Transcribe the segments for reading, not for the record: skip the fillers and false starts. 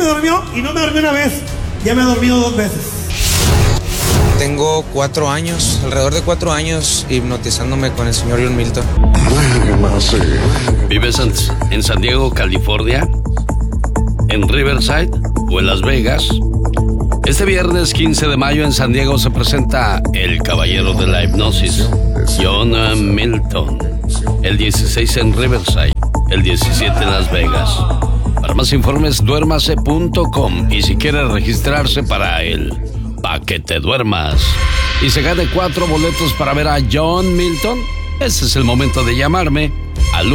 durmió y no me dormí una vez. Ya me he dormido 2 veces. Tengo 4 años, alrededor de 4 años, hipnotizándome con el señor John Milton. ¿Vives en San Diego, California? ¿En Riverside o en Las Vegas? Este viernes 15 de mayo en San Diego se presenta el caballero de la hipnosis, John Milton. El 16 en Riverside, el 17 en Las Vegas. Para más informes, duérmase.com. Y si quiere registrarse para el Pa' que te duermas y se gane 4 boletos para ver a John Milton, ese es el momento de llamarme al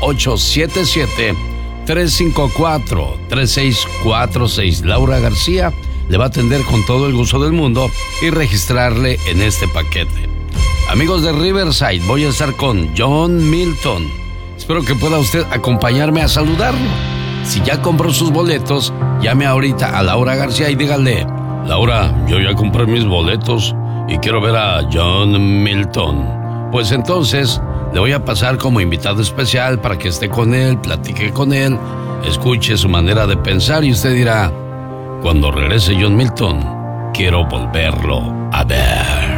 1-877-354-3646. Laura García le va a atender con todo el gusto del mundo y registrarle en este paquete. Amigos de Riverside, voy a estar con John Milton. Espero que pueda usted acompañarme a saludarlo. Si ya compró sus boletos, llame ahorita a Laura García y dígale: Laura, yo ya compré mis boletos y quiero ver a John Milton. Pues entonces le voy a pasar como invitado especial para que esté con él, platique con él, escuche su manera de pensar y usted dirá: cuando regrese John Milton, quiero volverlo a ver.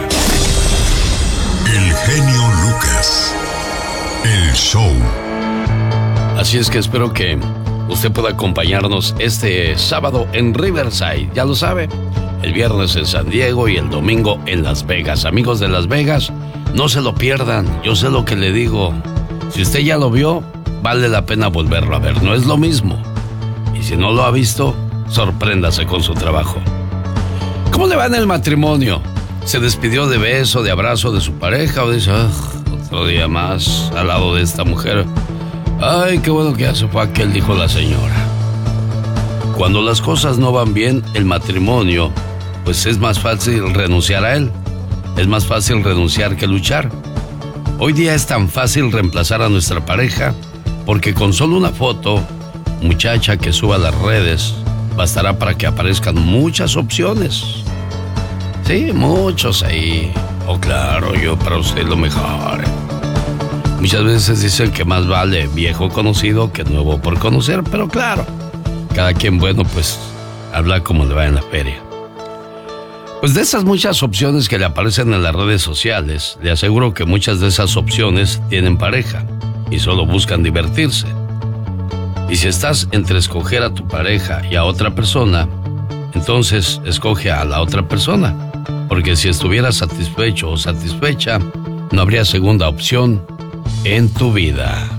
El genio Lucas. El show. Así es que espero que usted pueda acompañarnos este sábado en Riverside. Ya lo sabe, el viernes en San Diego y el domingo en Las Vegas. Amigos de Las Vegas, no se lo pierdan. Yo sé lo que le digo. Si usted ya lo vio, vale la pena volverlo a ver. No es lo mismo. Y si no lo ha visto, sorpréndase con su trabajo. ¿Cómo le va en el matrimonio? ¿Se despidió de beso, de abrazo de su pareja o dice: otro día más al lado de esta mujer? Ay, qué bueno que ya se fue aquel, dijo la señora. Cuando las cosas no van bien, el matrimonio, pues es más fácil renunciar a él. Es más fácil renunciar que luchar. Hoy día es tan fácil reemplazar a nuestra pareja porque con solo una foto, muchacha, que suba a las redes, bastará para que aparezcan muchas opciones. Sí, muchos ahí. Oh, claro, yo para usted lo mejor. Muchas veces dicen que más vale viejo conocido que nuevo por conocer, pero claro, cada quien, bueno, pues habla como le va en la feria. Pues de esas muchas opciones que le aparecen en las redes sociales, le aseguro que muchas de esas opciones tienen pareja y solo buscan divertirse. Y si estás entre escoger a tu pareja y a otra persona, entonces escoge a la otra persona, porque si estuvieras satisfecho o satisfecha, no habría segunda opción en tu vida.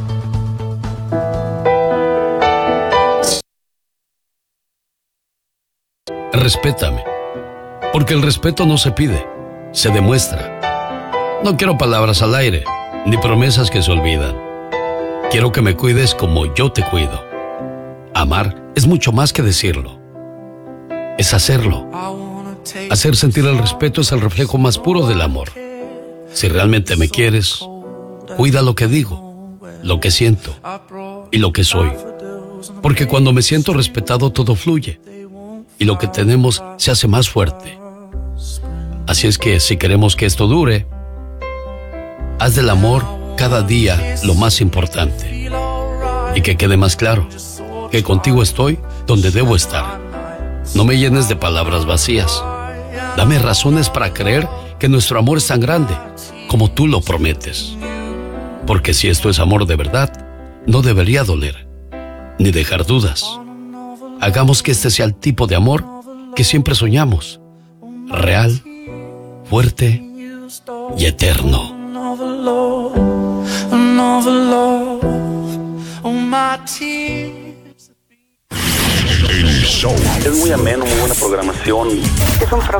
Respétame, porque el respeto no se pide, se demuestra. No quiero palabras al aire, ni promesas que se olvidan. Quiero que me cuides como yo te cuido. Amar es mucho más que decirlo, es hacerlo. Hacer sentir el respeto es el reflejo más puro del amor. Si realmente me quieres, cuida lo que digo, lo que siento y lo que soy. Porque cuando me siento respetado, todo fluye y lo que tenemos se hace más fuerte. Así es que si queremos que esto dure, haz del amor cada día lo más importante. Y que quede más claro que contigo estoy donde debo estar. No me llenes de palabras vacías. Dame razones para creer que nuestro amor es tan grande como tú lo prometes. Porque si esto es amor de verdad, no debería doler, ni dejar dudas. Hagamos que este sea el tipo de amor que siempre soñamos. Real, fuerte y eterno. El show. Es muy ameno, muy buena programación. Es un